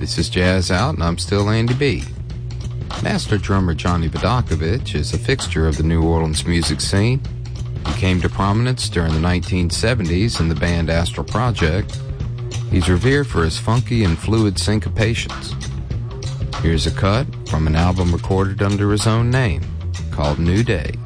This is Jazz Out, and I'm still Andy B. Master drummer Johnny Vodakovich is a fixture of the New Orleans music scene. He came to prominence during the 1970s in the band Astral Project. He's revered for his funky and fluid syncopations. Here's a cut from an album recorded under his own name called New Day.